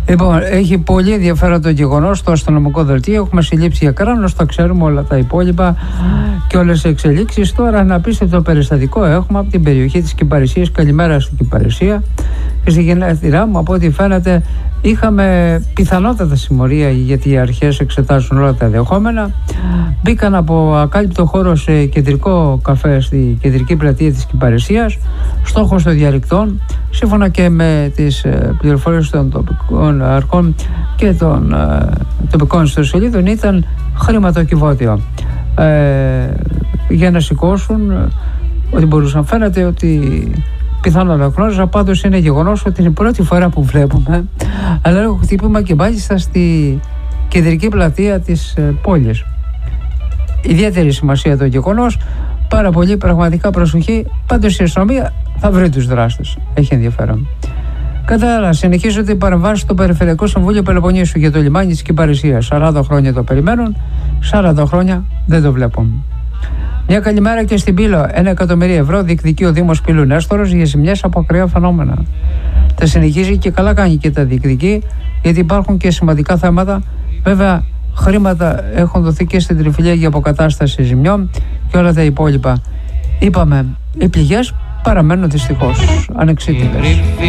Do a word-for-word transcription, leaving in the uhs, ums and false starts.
Λοιπόν, έχει πολύ ενδιαφέρον το γεγονός στο αστυνομικό δελτίο. Έχουμε συλλήψει για κράνος, τα ξέρουμε όλα τα υπόλοιπα και όλες τις εξελίξεις. Τώρα, ένα απίστευτο περιστατικό έχουμε από την περιοχή της Κυπαρισίας. Καλημέρα στην Κυπαρισία. Και στη γενέτειρά μου, από ό,τι φαίνεται, είχαμε πιθανότατα συμμορία, γιατί οι αρχές εξετάζουν όλα τα ενδεχόμενα. Μπήκαν από ακάλυπτο χώρο σε κεντρικό καφέ στη κεντρική πλατεία της Κυπαρισίας. Στόχος των διαρρηκτών, σύμφωνα και με τις πληροφορίες των τοπικών αρχών και των ε, τοπικών ιστοσελίδων, ήταν χρηματοκιβώτιο. Ε, για να σηκώσουν ότι μπορούσαν. Φαίνεται ότι πιθανόν αναγνώριζα. Πάντως είναι γεγονός ότι είναι η πρώτη φορά που βλέπουμε αλλά έχω χτύπημα και μάλιστα στη κεντρική πλατεία της ε, πόλης. Ιδιαίτερη σημασία το γεγονός, πάρα πολύ πραγματικά προσοχή. Πάντως η αστυνομία θα βρει τους δράστες. Έχει ενδιαφέρον. Κατά άλλα, συνεχίζονται οι παρεμβάσεις στο Περιφερειακό Συμβούλιο Πελοποννήσου για το λιμάνι της Κυπαρισίας. σαράντα χρόνια το περιμένουν, σαράντα χρόνια δεν το βλέπουν. Μια καλημέρα και στην Πύλο. Ένα εκατομμύριο ευρώ διεκδικεί ο Δήμος Πύλου Νέστορος για ζημιές από ακραία φαινόμενα. Τα συνεχίζει και καλά κάνει και τα διεκδικεί, γιατί υπάρχουν και σημαντικά θέματα. Βέβαια, χρήματα έχουν δοθεί και στην Τριφυλία για αποκατάσταση ζημιών και όλα τα υπόλοιπα. Είπαμε, οι πληγές παραμένουν δυστυχώς ανεξίτηλες.